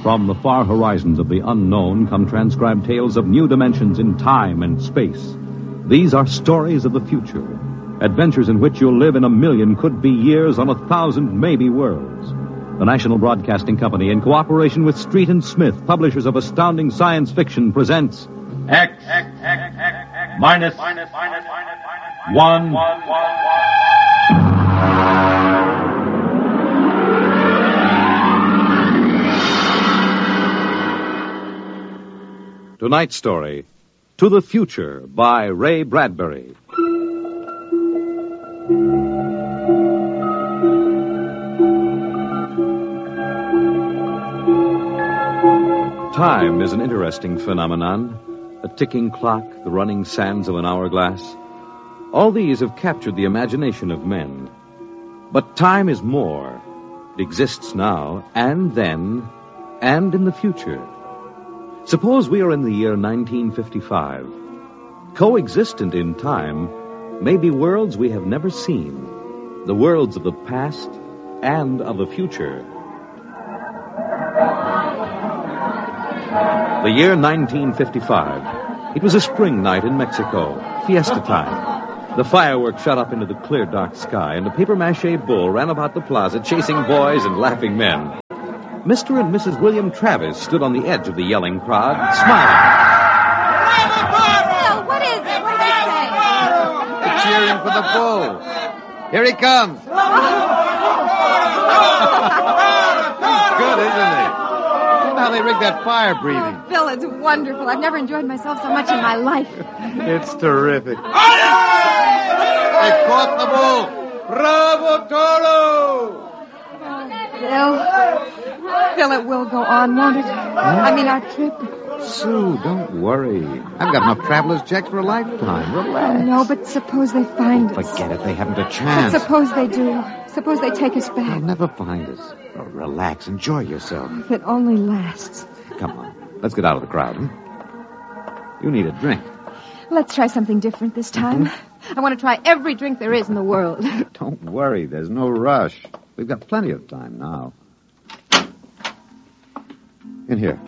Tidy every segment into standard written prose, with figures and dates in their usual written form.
From the far horizons of the unknown come transcribed tales of new dimensions in time and space. These are stories of the future, adventures in which you'll live in 1,000,000 could-be years on 1,000 maybe worlds. The National Broadcasting Company, in cooperation with Street and Smith, publishers of astounding science fiction, presents X minus 1. Tonight's story, To the Future, by Ray Bradbury. Time is an interesting phenomenon. A ticking clock, the running sands of an hourglass. All these have captured the imagination of men. But time is more. It exists now, and then, and in the future. Suppose we are in the year 1955. Coexistent in time may be worlds we have never seen. The worlds of the past and of the future. The year 1955. It was a spring night in Mexico, fiesta time. The fireworks shot up into the clear, dark sky, and a papier-mâché bull ran about the plaza chasing boys and laughing men. Mr. and Mrs. William Travis stood on the edge of the yelling crowd, smiling. Bill, what is it? What are they saying? They're cheering for the bull. Here he comes. He's good, isn't he? Look how they rigged that fire breathing. Oh, Bill, it's wonderful. I've never enjoyed myself so much in my life. It's terrific. They caught the bull. Bravo, Toro! Bill, it will go on, won't it? I mean, our trip. Sue, don't worry. I've got enough traveler's checks for a lifetime. Relax. No, but suppose they find us. Forget it. They haven't a chance. But suppose they do. Suppose they take us They'll back. never find us. Oh, relax. Enjoy yourself. If it only lasts. Come on. Let's get out of the crowd. You need a drink. Let's try something different this time. I want to try every drink there is in the world. Don't worry. There's no rush. We've got plenty of time now. In here.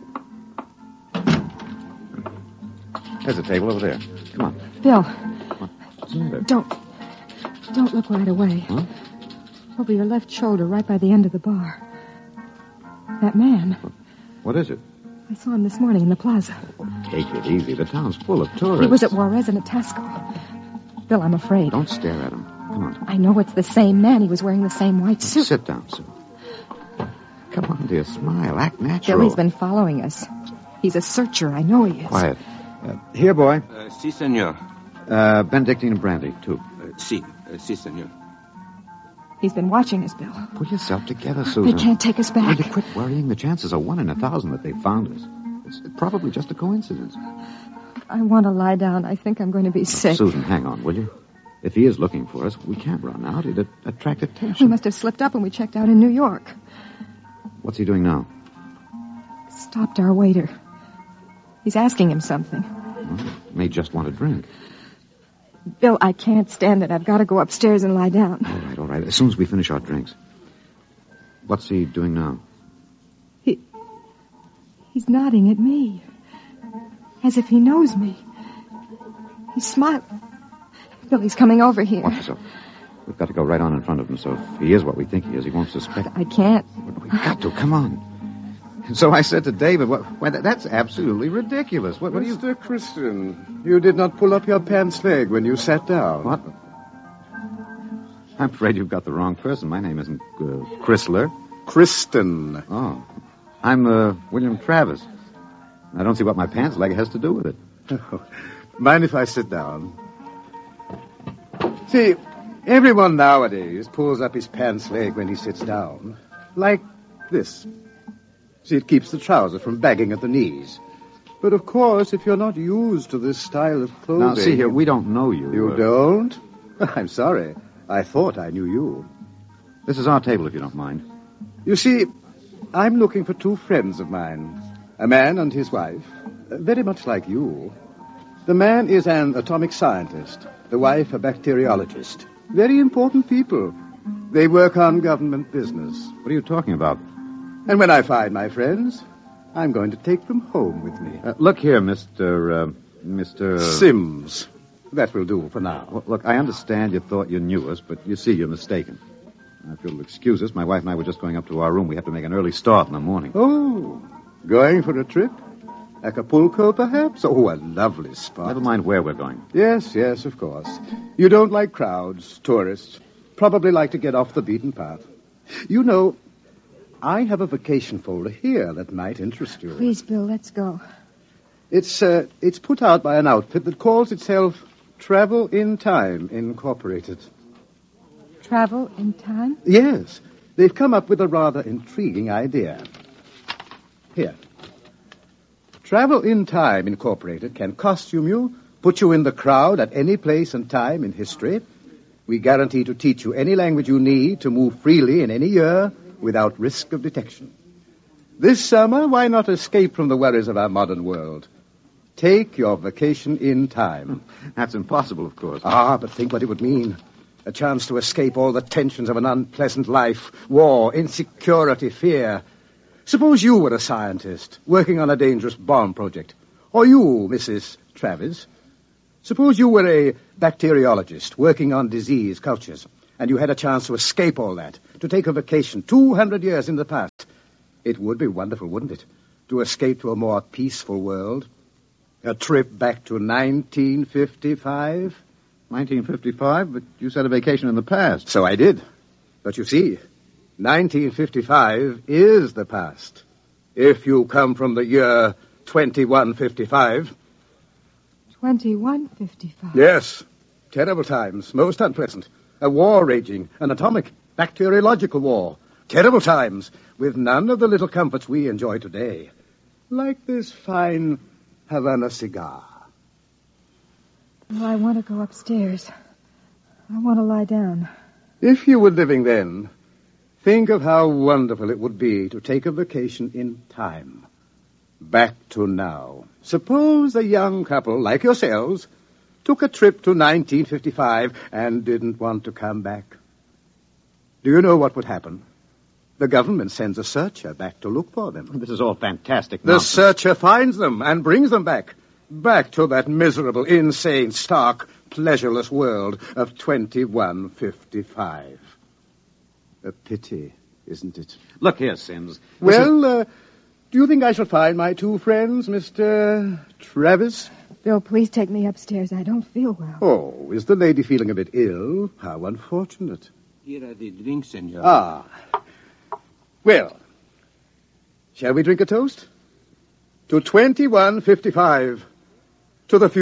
There's a table over there. Come on. Bill, What's the matter? don't look right away. Huh? Over your left shoulder, right by the end of the bar. That man. What is it? I saw him this morning in the plaza. Take it easy. The town's full of tourists. He was at Juarez and Atasco. Bill, I'm afraid. Don't stare at him. Come on. I know it's the same man. He was wearing the same white suit. Sit down, Sue. Come on, dear. Smile. Act natural. Bill, he's been following us. He's a searcher. I know he is. Quiet. Here, boy. Si, senor. Benedictine and brandy, too. Si, senor. He's been watching us, Bill. Pull yourself together, They Susan. can't take us Will back. you quit worrying? The chances are 1 in 1,000 that they found us. It's probably just a coincidence. I want to lie down. I think I'm going to be sick. Susan, hang on, will you? If he is looking for us, we can't run out. It'd attract We attention. must have slipped up when we checked out in New York. What's he doing now? Stopped our waiter. He's asking him something. May just want a drink. Bill, I can't stand it. I've got to go upstairs and lie down. All right. As soon as we finish our drinks. What's he doing now? He's nodding at me. As if he knows me. He's smiling. Bill, he's coming over here. Watch yourself. We've got to go right on in front of him, so if he is what we think he is, he won't suspect. I can't. We've got to. Come on. So I said to David, that's absolutely ridiculous. What do you... Mr. Christian, you did not pull up your pants leg when you sat down. What? I'm afraid you've got the wrong person. My name isn't Chrysler. Kristen. Oh. I'm William Travis. I don't see what my pants leg has to do with it. Mind if I sit down? See, everyone nowadays pulls up his pants leg when he sits down. Like this. See, it keeps the trouser from bagging at the knees. But, of course, if you're not used to this style of clothing... Now, see here, we don't know you. You don't? I'm sorry. I thought I knew you. This is our table, if you don't mind. You see, I'm looking for 2 friends of mine. A man and his wife. Very much like you. The man is an atomic scientist. The wife a bacteriologist. Very important people. They work on government business. What are you talking about? And when I find my friends, I'm going to take them home with me. Look here, Mr. Sims. That will do for now. Well, look, I understand you thought you knew us, but you see you're mistaken. Now, if you'll excuse us, my wife and I were just going up to our room. We have to make an early start in the morning. Oh, going for a trip? Acapulco, perhaps? Oh, a lovely spot. Never mind where we're going. Yes, of course. You don't like crowds, tourists. Probably like to get off the beaten path. You know, I have a vacation folder here that might interest you. Please, Bill, let's go. It's put out by an outfit that calls itself Travel in Time, Incorporated. Travel in time? Yes. They've come up with a rather intriguing idea. Here. Travel in Time, Incorporated can costume you, put you in the crowd at any place and time in history. We guarantee to teach you any language you need to move freely in any year without risk of detection. This summer, why not escape from the worries of our modern world? Take your vacation in time. That's impossible, of course. But think what it would mean. A chance to escape all the tensions of an unpleasant life, war, insecurity, fear. Suppose you were a scientist working on a dangerous bomb project. Or you, Mrs. Travis. Suppose you were a bacteriologist working on disease cultures, and you had a chance to escape all that, to take a vacation 200 years in the past. It would be wonderful, wouldn't it, to escape to a more peaceful world? A trip back to 1955? 1955? But you said a vacation in the past. So I did. But you see, 1955 is the past. If you come from the year 2155. 2155? Yes. Terrible times. Most unpleasant. A war raging. An atomic, bacteriological war. Terrible times. With none of the little comforts we enjoy today. Like this fine Havana cigar. Well, I want to go upstairs. I want to lie down. If you were living then, think of how wonderful it would be to take a vacation in time. Back to now. Suppose a young couple like yourselves took a trip to 1955 and didn't want to come back. Do you know what would happen? The government sends a searcher back to look for them. This is all fantastic The nonsense. searcher finds them and brings them back. Back to that miserable, insane, stark, pleasureless world of 2155. A pity, isn't it? Look here, Sims. Well, do you think I shall find my two friends, Mr. Travis? Bill, please take me upstairs. I don't feel well. Oh, is the lady feeling a bit ill? How unfortunate. Here are the drinks, senor. Well, shall we drink a toast? To 2155. To the future.